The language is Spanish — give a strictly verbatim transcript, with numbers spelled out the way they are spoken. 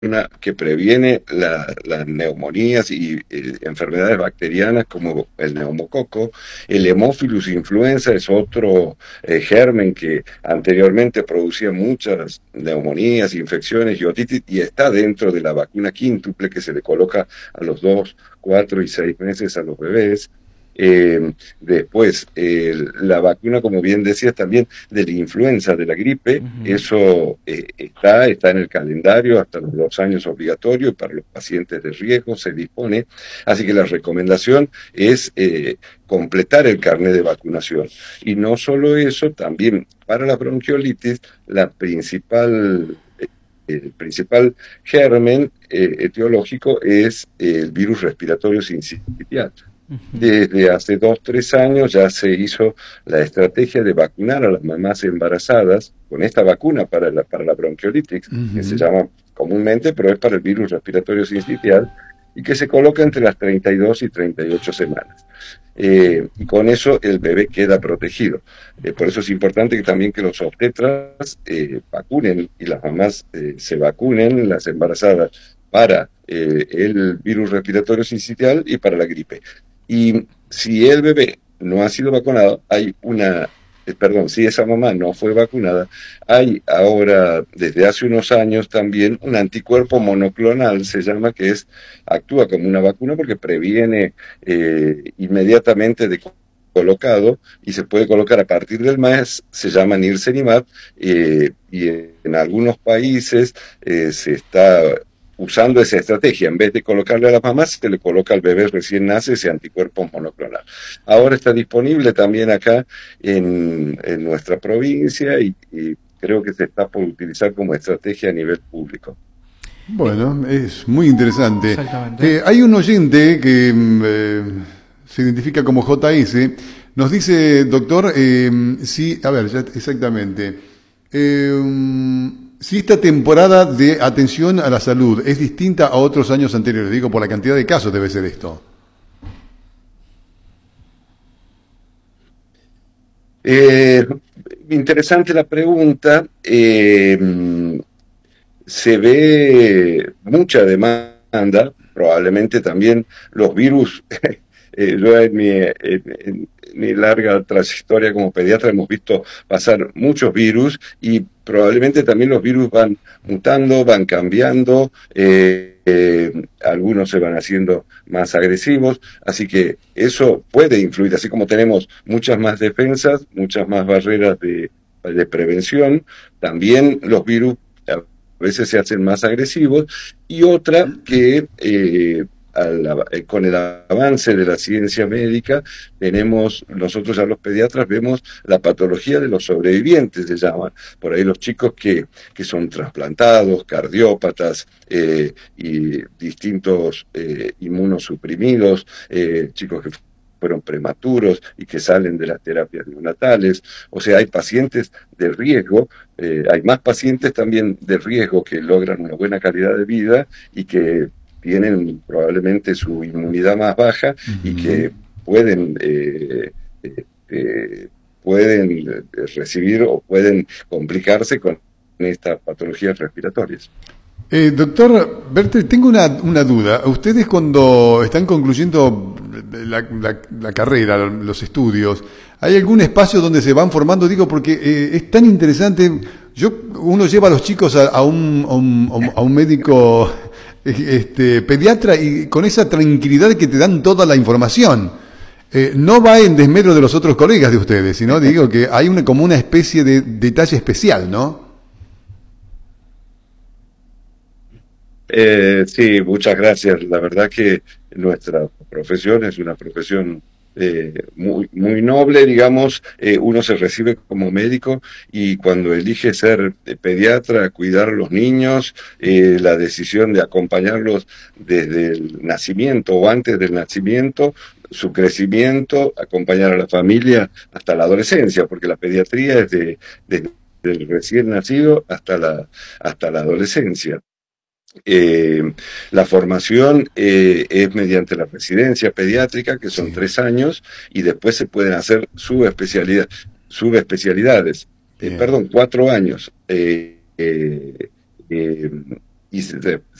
que previene la- las neumonías y eh, enfermedades bacterianas como el neumococo. El Haemophilus influenza es otro eh, germen que anteriormente producía muchas neumonías, infecciones y otitis, y está dentro de la vacuna quíntuple que se le coloca a los dos, cuatro y seis meses a los bebés. Eh, después, eh, la vacuna, como bien decías, también de la influenza, de la gripe, Ujú. eso eh, está, está en el calendario hasta los dos años obligatorio y para los pacientes de riesgo se dispone. Así que la recomendación es eh, completar el carnet de vacunación. Y no solo eso, también para la bronquiolitis, la principal, eh, el principal germen eh, etiológico es el virus respiratorio sincitial. Ujú. Desde hace dos, tres años ya se hizo la estrategia de vacunar a las mamás embarazadas con esta vacuna para la, para la bronquiolitis, que se Ujú. llama comúnmente, pero es para el virus respiratorio sincitial, y que se coloca entre las treinta y dos y treinta y ocho semanas. Eh, y con eso el bebé queda protegido. Eh, por eso es importante que también que los obstetras eh, vacunen y las mamás eh, se vacunen, las embarazadas, para eh, el virus respiratorio sincitial y para la gripe. Y si el bebé no ha sido vacunado, hay una, eh, perdón, si esa mamá no fue vacunada, hay ahora, desde hace unos años también, un anticuerpo monoclonal, se llama, que es, actúa como una vacuna porque previene eh, inmediatamente de colocado y se puede colocar a partir del mes, se llama Nirsenimat, eh, y en algunos países eh, se está usando esa estrategia. En vez de colocarle a las mamás, se le coloca al bebé recién nace ese anticuerpo monoclonal. Ahora está disponible también acá en, en nuestra provincia y, y creo que se está por utilizar como estrategia a nivel público. Eh, Bueno, es muy interesante. exactamente. Eh, hay un oyente que mm, eh, se identifica como J S. Nos dice, doctor, eh, sí, a ver, ya exactamente. Eh, mm, si esta temporada de atención a la salud es distinta a otros años anteriores, digo, por la cantidad de casos debe ser esto. Eh, Interesante la pregunta. Eh, se ve mucha demanda, probablemente también los virus, eh, yo en mi, en, en mi larga trayectoria como pediatra hemos visto pasar muchos virus y probablemente también los virus van mutando, van cambiando, eh, eh, algunos se van haciendo más agresivos, así que eso puede influir, así como tenemos muchas más defensas, muchas más barreras de, de prevención, también los virus a veces se hacen más agresivos, y otra que eh, al, eh, con el avance de la ciencia médica tenemos, nosotros ya los pediatras vemos la patología de los sobrevivientes, se llaman, por ahí los chicos que, que son trasplantados, cardiópatas eh, y distintos eh, inmunosuprimidos, eh, chicos que fueron prematuros y que salen de las terapias neonatales, o sea, hay pacientes de riesgo, eh, hay más pacientes también de riesgo que logran una buena calidad de vida y que tienen probablemente su inmunidad más baja y Ujú. que pueden eh, eh, eh, pueden eh, recibir o pueden complicarse con estas patologías respiratorias. Eh, doctor Bertel, tengo una, una duda. Ustedes cuando están concluyendo la, la- la carrera, los estudios, ¿hay algún espacio donde se van formando? Digo, porque eh, es tan interesante. Yo, uno lleva a los chicos a, a un, a un- a un médico eh, este, pediatra y con esa tranquilidad que te dan toda la información. Eh, no va en desmedro de los otros colegas de ustedes, sino digo que hay una, como una especie de detalle especial, ¿no? Eh, sí, muchas gracias. La verdad que nuestra profesión es una profesión eh, muy, muy noble, digamos. Eh, uno se recibe como médico y cuando elige ser eh, pediatra, cuidar a los niños, eh, la decisión de acompañarlos desde el nacimiento o antes del nacimiento, su crecimiento, acompañar a la familia hasta la adolescencia, porque la pediatría es de, desde el recién nacido hasta la, hasta la adolescencia. Eh, la formación eh, es mediante la residencia pediátrica, que son Sí, tres años, y después se pueden hacer subespecialidad, subespecialidades. Eh, bien. perdón, cuatro años. Eh, eh, eh, y se,